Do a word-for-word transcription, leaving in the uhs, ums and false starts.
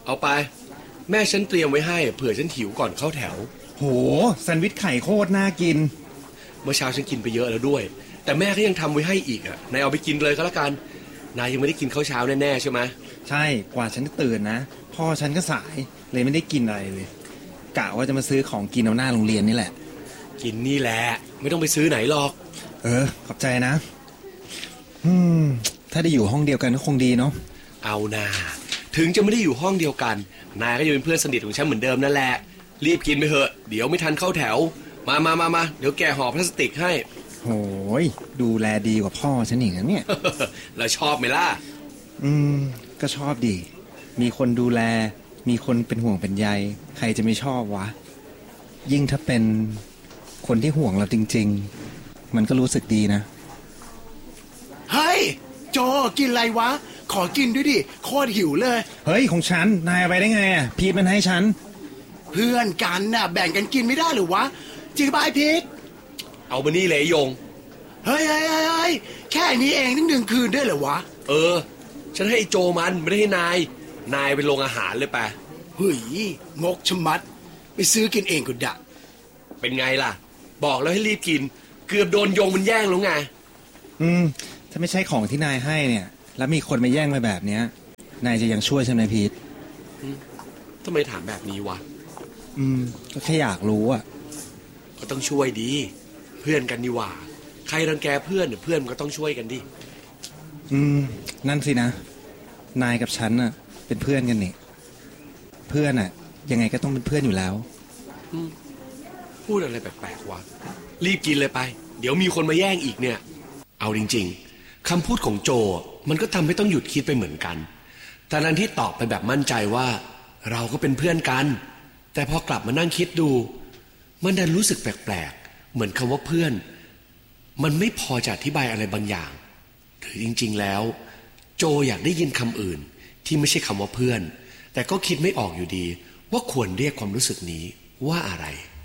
เอาไปแม่ฉันเตรียมไว้ให้เผื่อฉันหิวก่อนเข้าแถวโหแซนด์วิชไข่โคตรน่ากินเมื่อเช้าฉันกินไปเยอะแล้วด้วยแต่แม่ก็ยังทำไว้ให้อีกอ่ะนายเอาไปกินเลยก็แล้วกันนายยังไม่ได้กินข้าวเช้าแน่ๆใช่ไหมใช่กว่าฉันจะตื่นนะพ่อฉันก็สายเลยไม่ได้กินอะไรเลยกะว่าจะมาซื้อของกินเอาหน้าโรงเรียนนี่แหละกินนี่แหละไม่ต้องไปซื้อไหนหรอกเออขอบใจนะอืมถ้าได้อยู่ห้องเดียวกันก็คงดีเนาะเอานาถึงจะไม่ได้อยู่ห้องเดียวกันนายก็ยังเป็นเพื่อนสนิทของฉันเหมือนเดิมนั่นแหละรีบกินไปเถอะเดี๋ยวไม่ทันเข้าแถวมามามามาเดี๋ยวแกห่อพลาสติกให้โอ้ยดูแลดีกว่าพ่อฉันอีกนะเนี่ยแล้วชอบไหมล่ะอืมก็ชอบดีมีคนดูแลมีคนเป็นห่วงเป็นใยใครจะไม่ชอบวะยิ่งถ้าเป็นคนที่ห่วงเราจริงๆมันก็รู้สึกดีนะเฮ้ยโจกินอะไรวะขอกินด้วยดิโคตรหิวเลยเฮ้ยของฉันนายเอาไปได้ไงอ่ะพีทมันให้ฉันเพื่อนกันน่ะแบ่งกันกินไม่ได้หรือวะจริงป่ะไอ้พีทเอามานี่เลยยงเฮ้ยเฮ้ยเฮ้ยแค่นี้เองตั้งหนึ่งคืนได้เหรอวะเออฉันให้ไอ้โจมันไม่ได้ให้นายนายไปลงอาหารเลยป่ะเฮ้ยงกชะมัดไปซื้อกินเองก็ได้เป็นไงล่ะบอกแล้วให้รีบกินเกือบโดนยงมันแย่งแล้วไงอืมถ้าไม่ใช่ของที่นายให้เนี่ยแล้วมีคนมาแย่งไปแบบเนี้ยนายจะยังช่วยใช่ไหมพีททำไมถามแบบนี้วะอืมก็แค่อยากรู้อ่ะก็ต้องช่วยดีเพื่อนกันดีว่าใครรังแกเพื่อนเพื่อนก็ต้องช่วยกันดิอืมนั่นสินะนายกับฉันน่ะเป็นเพื่อนกันนี่เพื่อนอ่ะยังไงก็ต้องเป็นเพื่อนอยู่แล้วพูดอะไรแปลกๆวะรีบกินเลยไปเดี๋ยวมีคนมาแย่งอีกเนี่ยเอาจริงๆคำพูดของโจมันก็ทำให้ต้องหยุดคิดไปเหมือนกันแต่นั้นที่ตอบไปแบบมั่นใจว่าเราก็เป็นเพื่อนกันแต่พอกลับมานั่งคิดดูมันดันรู้สึกแปลกๆเหมือนคำว่าเพื่อนมันไม่พอจะอธิบายอะไรบางอย่างหรือจริงๆแล้วโจอยากได้ยินคำอื่นที่ไม่ใช่คำว่าเพื่อนแต่ก็คิดไม่ออกอยู่ดีว่าควรเรียกความรู้สึกนี้ว่าอะไร